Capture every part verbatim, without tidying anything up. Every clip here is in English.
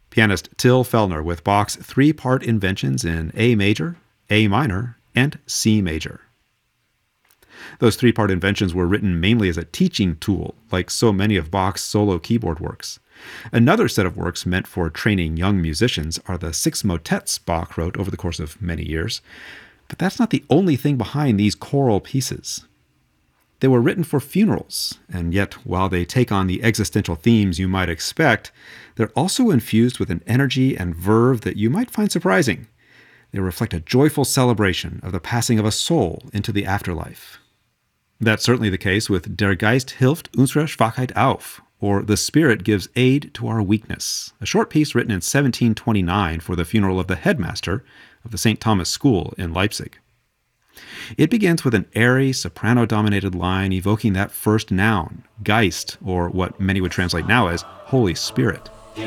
Pianist Till Fellner with Bach's three-part inventions in A major, A minor, and C major. Those three-part inventions were written mainly as a teaching tool, like so many of Bach's solo keyboard works. Another set of works meant for training young musicians are the six motets Bach wrote over the course of many years. But that's not the only thing behind these choral pieces. They were written for funerals, and yet while they take on the existential themes you might expect, they're also infused with an energy and verve that you might find surprising. They reflect a joyful celebration of the passing of a soul into the afterlife. That's certainly the case with Der Geist hilft unserer Schwachheit auf, or The Spirit Gives Aid to Our Weakness, a short piece written in seventeen twenty-nine for the funeral of the headmaster of the Saint Thomas School in Leipzig. It begins with an airy, soprano-dominated line evoking that first noun, Geist, or what many would translate now as Holy Spirit.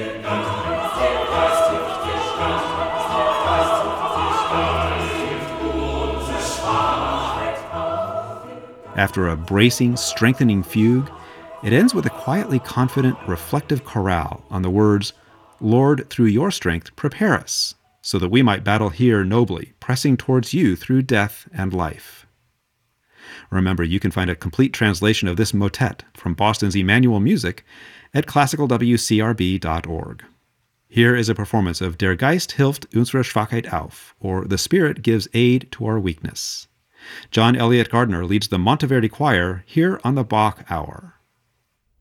After a bracing, strengthening fugue, it ends with a quietly confident, reflective chorale on the words, Lord, through your strength, prepare us, so that we might battle here nobly, pressing towards you through death and life. Remember, you can find a complete translation of this motet from Boston's Emmanuel Music at classical w c r b dot org. Here is a performance of Der Geist hilft unserer Schwachheit auf, or The Spirit Gives Aid to Our Weakness. John Elliott Gardner leads the Monteverdi Choir here on the Bach Hour.